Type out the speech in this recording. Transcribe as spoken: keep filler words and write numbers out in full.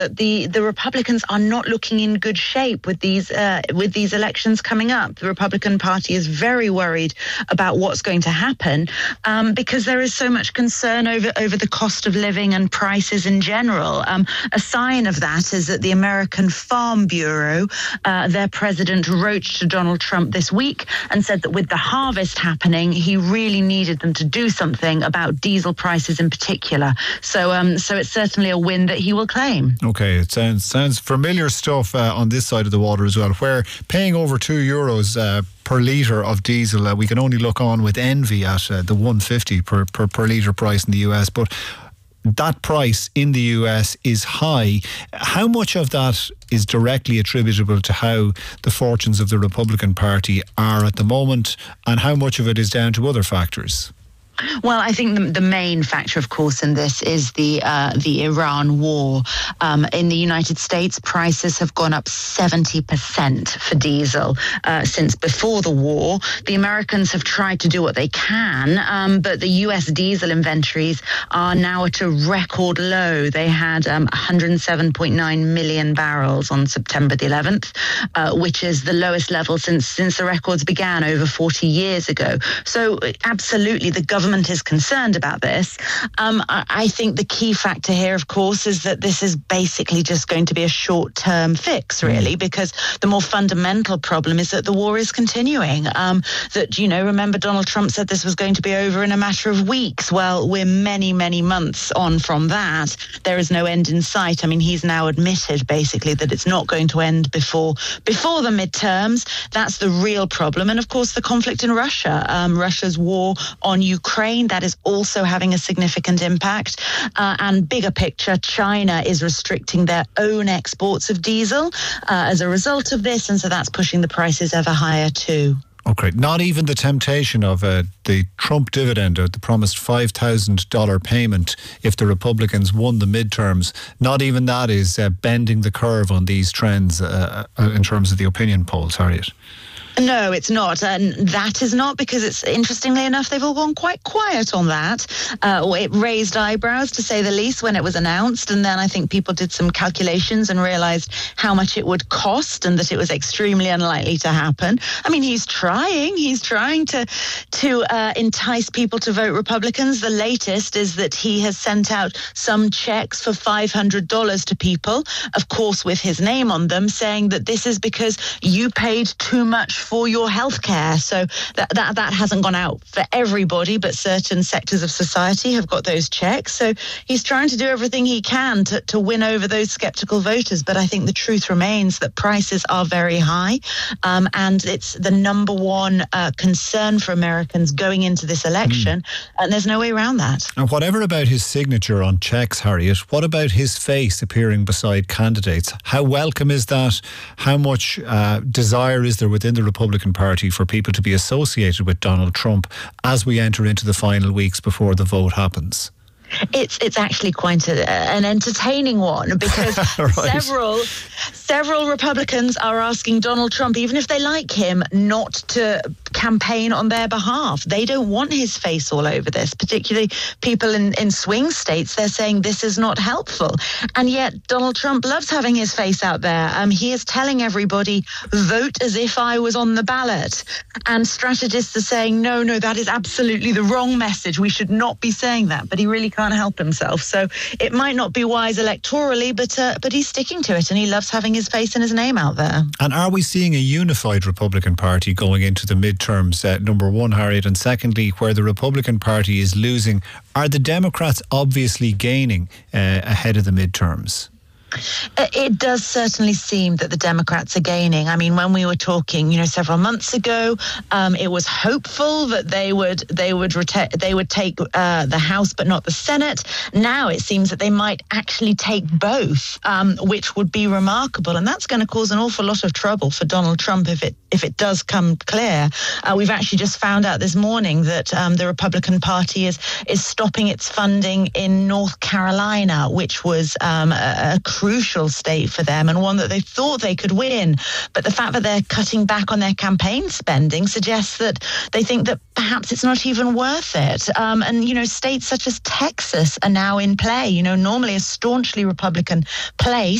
the the Republicans are not looking in good shape with these uh, with these elections coming up. The Republican Party is very worried about what's going to happen um, because there is so much concern over over the cost of living and prices in general. Um, a sign of that is that the American Farm Bureau, uh, their president, wrote to Donald Trump this week and said that with the harvest happening, he really needed them to do something about diesel prices in particular. So, um, so it's certainly a win that he will claim. Okay, it sounds sounds familiar stuff uh, on this side of the water as well, where paying over two euros uh, per litre of diesel, uh, we can only look on with envy at uh, the one fifty per, per, per litre price in the U S. But that price in the U S is high. How much of that is directly attributable to how the fortunes of the Republican Party are at the moment, and how much of it is down to other factors? Well, I think the, the main factor, of course, in this is the uh, the Iran war. Um, in the United States, prices have gone up seventy percent for diesel uh, since before the war. The Americans have tried to do what they can, um, but the U S diesel inventories are now at a record low. They had um, one hundred seven point nine million barrels on September the eleventh, uh, which is the lowest level since since the records began over forty years ago. So absolutely, the government is concerned about this. Um, I, I think the key factor here, of course, is that this is basically just going to be a short-term fix, really, because the more fundamental problem is that the war is continuing. Um, that, you know, remember Donald Trump said this was going to be over in a matter of weeks. Well, we're many, many months on from that. There is no end in sight. I mean, he's now admitted, basically, that it's not going to end before before the midterms. That's the real problem. And, of course, the conflict in Russia, um, Russia's war on Ukraine, that is also having a significant impact. Uh, and bigger picture, China is restricting their own exports of diesel uh, as a result of this, and so that's pushing the prices ever higher too. Okay, not even the temptation of uh, the Trump dividend, or the promised five thousand dollars payment if the Republicans won the midterms, not even that is uh, bending the curve on these trends uh, uh, in terms of the opinion polls, Harriet? No, it's not. And that is not, because it's, interestingly enough, they've all gone quite quiet on that. Uh, it raised eyebrows, to say the least, when it was announced. And then I think people did some calculations and realised how much it would cost and that it was extremely unlikely to happen. I mean, he's trying. He's trying to, to uh, entice people to vote Republicans. The latest is that he has sent out some checks for five hundred dollars to people, of course, with his name on them, saying that this is because you paid too much for your health care. So that, that that hasn't gone out for everybody, but certain sectors of society have got those checks. So he's trying to do everything he can to, to win over those skeptical voters. But I think the truth remains that prices are very high. Um, and it's the number one uh, concern for Americans going into this election. Mm. And there's no way around that. And whatever about his signature on checks, Harriet, what about his face appearing beside candidates? How welcome is that? How much uh, desire is there within the Republican Party for people to be associated with Donald Trump as we enter into the final weeks before the vote happens? It's it's actually quite a, an entertaining one, because right. several several Republicans are asking Donald Trump, even if they like him, not to campaign on their behalf. They don't want his face all over this, particularly people in, in swing states. They're saying this is not helpful. And yet Donald Trump loves having his face out there. Um, he is telling everybody, vote as if I was on the ballot. And strategists are saying, no, no, that is absolutely the wrong message. We should not be saying that. But he really can't can't help himself. So it might not be wise electorally, but uh, but he's sticking to it, and he loves having his face and his name out there. And are we seeing a unified Republican Party going into the midterms, uh, number one, Harriet? And secondly, where the Republican Party is losing, are the Democrats obviously gaining uh, ahead of the midterms? It does certainly seem that the Democrats are gaining. I mean, when we were talking, you know, several months ago, um, it was hopeful that they would they would reta- they would take uh, the House but not the Senate. Now it seems that they might actually take both, um, which would be remarkable, and that's going to cause an awful lot of trouble for Donald Trump if it if it does come clear. Uh, we've actually just found out this morning that um, the Republican Party is is stopping its funding in North Carolina, which was um, a, a crucial state for them and one that they thought they could win. But the fact that they're cutting back on their campaign spending suggests that they think that perhaps it's not even worth it. Um, and, you know, states such as Texas are now in play. You know, normally a staunchly Republican place.